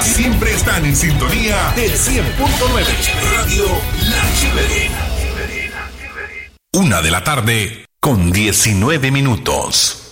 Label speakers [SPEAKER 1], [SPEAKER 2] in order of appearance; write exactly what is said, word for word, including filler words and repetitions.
[SPEAKER 1] siempre están en sintonía del cien punto nueve. Radio La Chiverena. Una de la tarde con diecinueve minutos.